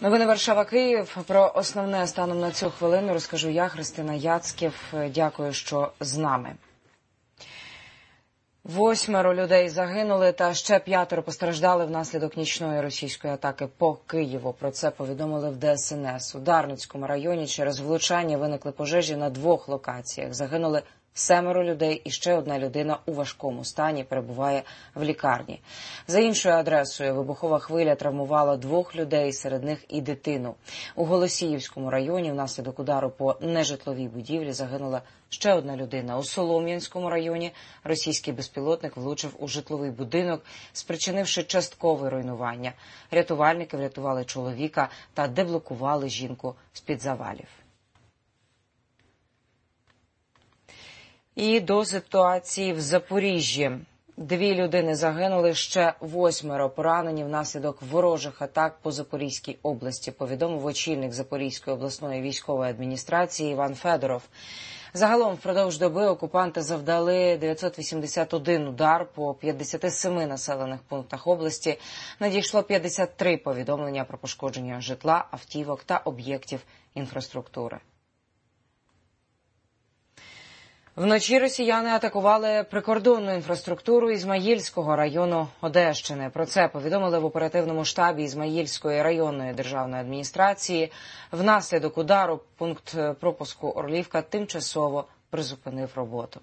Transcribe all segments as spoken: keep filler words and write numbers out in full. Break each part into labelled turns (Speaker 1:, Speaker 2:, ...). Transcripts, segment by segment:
Speaker 1: Новини Варшава-Київ. Про основне станом на цю хвилину розкажу я, Христина Яцьків. Дякую, що з нами. Восьмеро людей загинули та ще п'ятеро постраждали внаслідок нічної російської атаки по Києву. Про це повідомили в Де Ес Ен Ес. У Дарницькому районі через влучання виникли пожежі на двох локаціях. Загинули семеро людей і ще одна людина у важкому стані перебуває в лікарні. За іншою адресою вибухова хвиля травмувала двох людей, серед них і дитину. У Голосіївському районі внаслідок удару по нежитловій будівлі загинула ще одна людина. У Солом'янському районі російський безпілотник влучив у житловий будинок, спричинивши часткове руйнування. Рятувальники врятували чоловіка та деблокували жінку з-під завалів. І до ситуації в Запоріжжі. Дві людини загинули, ще восьмеро поранені внаслідок ворожих атак по Запорізькій області, повідомив очільник Запорізької обласної військової адміністрації Іван Федоров. Загалом впродовж доби окупанти завдали дев'ятсот вісімдесят один удар по п'ятдесяти семи населених пунктах області. Надійшло п'ятдесят три повідомлення про пошкодження житла, автівок та об'єктів інфраструктури. Вночі росіяни атакували прикордонну інфраструктуру Ізмаїльського району Одещини. Про це повідомили в оперативному штабі Ізмаїльської районної державної адміністрації. Внаслідок удару пункт пропуску Орлівка тимчасово призупинив роботу.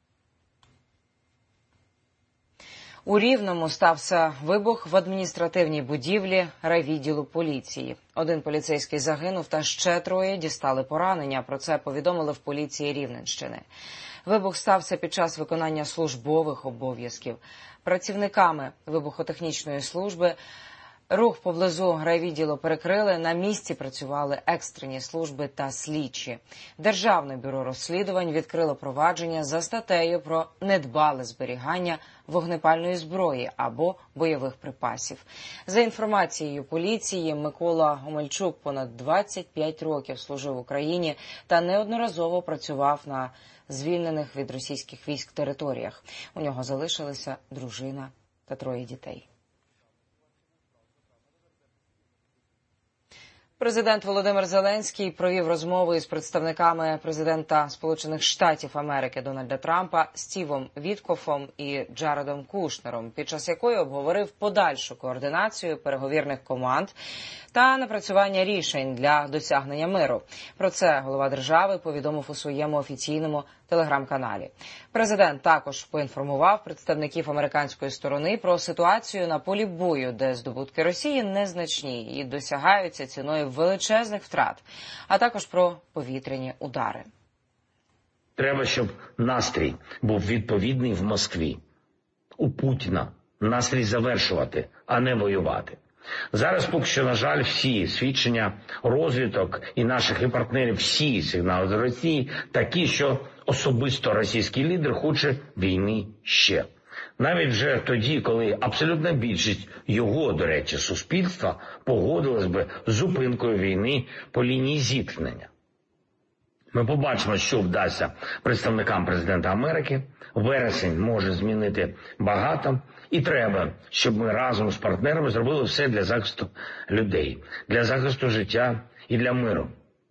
Speaker 1: У Рівному стався вибух в адміністративній будівлі райвідділу поліції. Один поліцейський загинув та ще троє дістали поранення. Про це повідомили в поліції Рівненщини. Вибух стався під час виконання службових обов'язків. Працівниками вибухотехнічної служби рух поблизу райвідділу перекрили, на місці працювали екстрені служби та слідчі. Державне бюро розслідувань відкрило провадження за статтею про недбале зберігання вогнепальної зброї або бойових припасів. За інформацією поліції, Микола Омельчук понад двадцять п'ять років служив в Україні та неодноразово працював на звільнених від російських військ територіях. У нього залишилися дружина та троє дітей. Президент Володимир Зеленський провів розмову із представниками президента Сполучених Штатів Америки Дональда Трампа Стівом Віткофом і Джаредом Кушнером, під час якої обговорив подальшу координацію переговірних команд та напрацювання рішень для досягнення миру. Про це голова держави повідомив у своєму офіційному телеграм-каналі. Президент також поінформував представників американської сторони про ситуацію на полі бою, де здобутки Росії незначні і досягаються ціною величезних втрат, а також про повітряні удари.
Speaker 2: Треба, щоб настрій був відповідний в Москві. У Путіна настрій завершувати, а не воювати. Зараз поки що, на жаль, всі свідчення розвідок і наших і партнерів, всі сигнали з Росії такі, що особисто російський лідер хоче війни ще. Навіть вже тоді, коли абсолютна більшість його, до речі, суспільства погодилась би з зупинкою війни по лінії зіткнення. Ми побачимо, що вдасться представникам президента Америки. Вересень може змінити багато. І треба, щоб ми разом з партнерами зробили все для захисту людей, для захисту життя і для миру.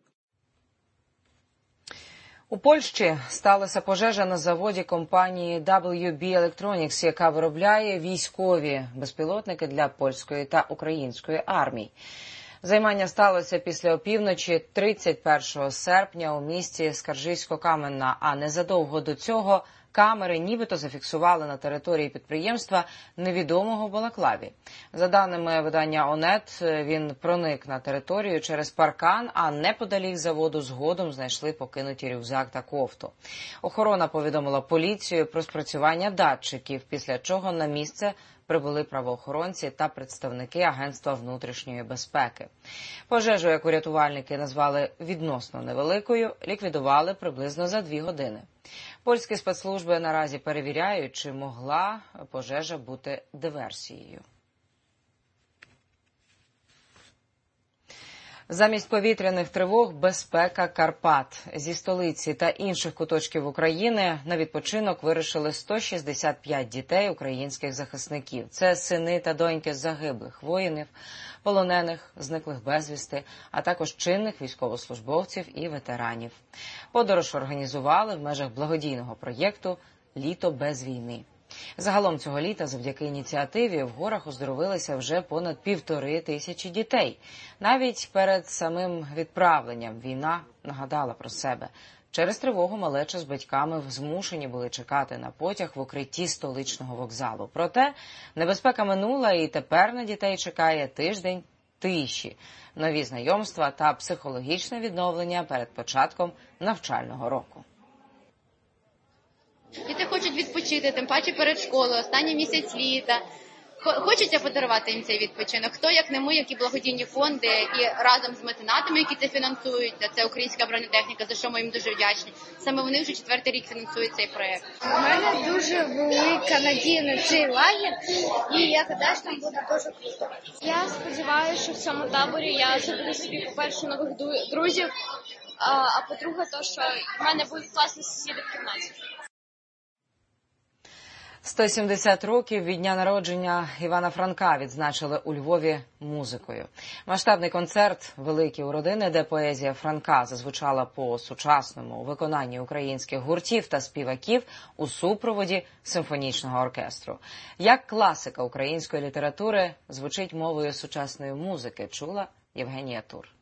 Speaker 1: У Польщі сталася пожежа на заводі компанії дабл ю бі Electronics, яка виробляє військові безпілотники для польської та української армій. Займання сталося після опівночі тридцять першого серпня у місті Скаржисько-Каменна, а незадовго до цього камери нібито зафіксували на території підприємства невідомого в Балаклаві. За даними видання Онет, він проник на територію через паркан, а неподалік заводу згодом знайшли покинуті рюкзак та кофту. Охорона повідомила поліцію про спрацювання датчиків, після чого на місце прибули правоохоронці та представники Агентства внутрішньої безпеки. Пожежу, яку рятувальники назвали відносно невеликою, ліквідували приблизно за дві години. Польські спецслужби наразі перевіряють, чи могла пожежа бути диверсією. Замість повітряних тривог – безпека Карпат. Зі столиці та інших куточків України на відпочинок вирушили сто шістдесят п'ять дітей українських захисників. Це сини та доньки загиблих воїнів, полонених, зниклих безвісти, а також чинних військовослужбовців і ветеранів. Подорож організували в межах благодійного проєкту «Літо без війни». Загалом цього літа завдяки ініціативі в горах оздоровилися вже понад півтори тисячі дітей. Навіть перед самим відправленням війна нагадала про себе. Через тривогу малеча з батьками змушені були чекати на потяг в укритті столичного вокзалу. Проте небезпека минула і тепер на дітей чекає тиждень тиші, нові знайомства та психологічне відновлення перед початком навчального року.
Speaker 3: Діти хочуть відпочити, тим паче перед школою, останній місяць літа. Хочеться подарувати їм цей відпочинок. Хто, як не ми, які благодійні фонди, і разом з меценатами, які це фінансують, це українська бронетехніка, за що ми їм дуже вдячні. Саме вони вже четвертий рік фінансують цей проєкт.
Speaker 4: У мене дуже велика надія на цей лагерь, і я гадаю, що там буде дуже круто. Я сподіваюся, що в цьому таборі я заведу собі, по-перше, нових друзів, а по-друге, то, що в мене будуть класні сусіди в кімнаті.
Speaker 1: сто сімдесят років від дня народження Івана Франка відзначили у Львові музикою. Масштабний концерт «Великі у родини», де поезія Франка зазвучала по-сучасному у виконанні українських гуртів та співаків у супроводі симфонічного оркестру. Як класика української літератури звучить мовою сучасної музики, чула Євгенія Тур.